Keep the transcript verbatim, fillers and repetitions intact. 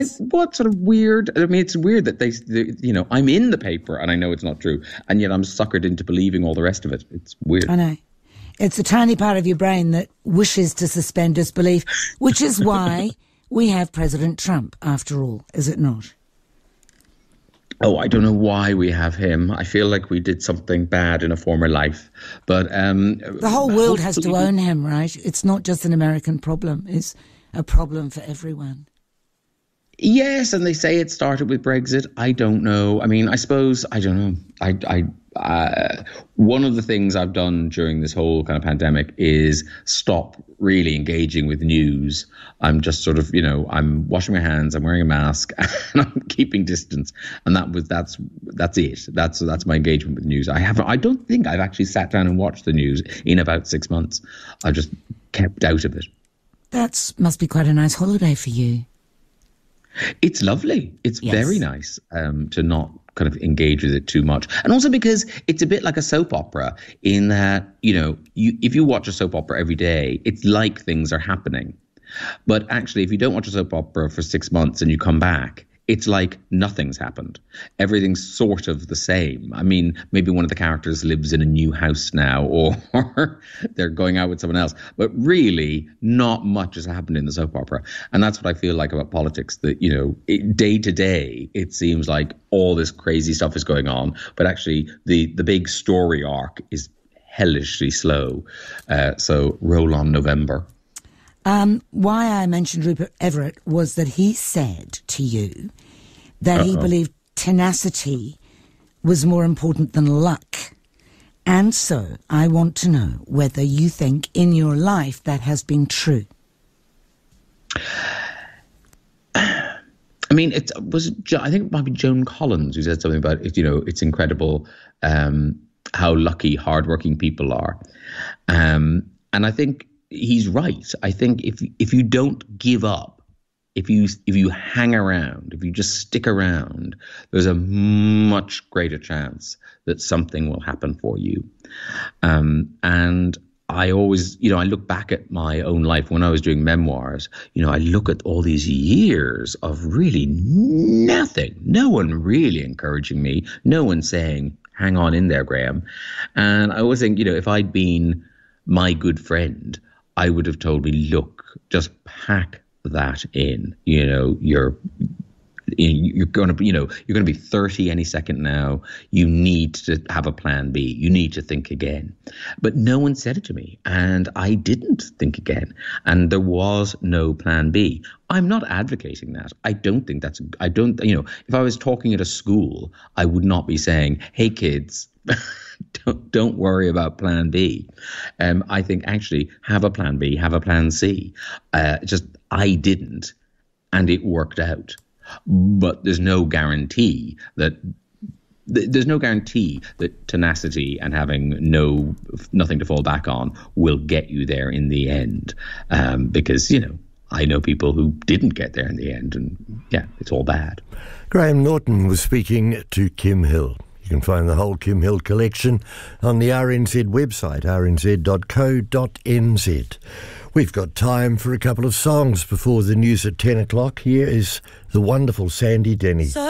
what sort of weird? I mean, it's weird that they, they, you know, I'm in the paper and I know it's not true, and yet I'm suckered into believing all the rest of it. It's weird. I know. It's a tiny part of your brain that wishes to suspend disbelief, which is why we have President Trump, after all, is it not? Oh, I don't know why we have him. I feel like we did something bad in a former life. But um, the whole world has to own him, right? It's not just an American problem. It's a problem for everyone. Yes, and they say it started with Brexit. I don't know. I mean, I suppose, I don't know. I, I, uh, one of the things I've done during this whole kind of pandemic is stop really engaging with news. I'm just sort of, you know, I'm washing my hands, I'm wearing a mask, and I'm keeping distance. And that was, that's, that's it. That's, that's my engagement with news. I haven't, I don't think I've actually sat down and watched the news in about six months. I've just kept out of it. That must be quite a nice holiday for you. It's lovely. It's yes. very nice um, to not kind of engage with it too much. And also because it's a bit like a soap opera in that, you know, you if you watch a soap opera every day, it's like things are happening. But actually, if you don't watch a soap opera for six months and you come back, it's like nothing's happened. Everything's sort of the same. I mean, maybe one of the characters lives in a new house now, or, or they're going out with someone else. But really, not much has happened in the soap opera. And that's what I feel like about politics, that, you know, it, day to day, it seems like all this crazy stuff is going on. But actually, the, the big story arc is hellishly slow. Uh, so roll on November. Um, why I mentioned Rupert Everett was that he said to you that Uh-oh. he believed tenacity was more important than luck. And so I want to know whether you think in your life that has been true. I mean, it was, I think it might be Joan Collins who said something about it, you know, it's incredible um, how lucky hardworking people are. Um, and I think he's right. I think if if you don't give up, if you if you hang around, if you just stick around, there's a much greater chance that something will happen for you. Um, and I always, you know, I look back at my own life when I was doing memoirs. You know, I look at all these years of really nothing, no one really encouraging me, no one saying, "Hang on in there, Graham." And I always think, you know, if I'd been my good friend, I would have told me, look, just pack that in. You know, you're you're going to be, you know, you're going to be thirty any second now. You need to have a plan B. You need to think again. But no one said it to me, and I didn't think again. And there was no plan B. I'm not advocating that. I don't think that's, I don't, you know, if I was talking at a school, I would not be saying, hey, kids, don't, don't worry about plan B. Um, I think actually have a plan B, have a plan C. Uh, just, I didn't, and it worked out. But there's no guarantee that there's no guarantee that tenacity and having no nothing to fall back on will get you there in the end. Um, because, you know, I know people who didn't get there in the end, and yeah, it's all bad. Graham Norton was speaking to Kim Hill. You can find the whole Kim Hill collection on the R N Z website, r n z dot co dot n z. We've got time for a couple of songs before the news at ten o'clock. Here is the wonderful Sandy Denny. So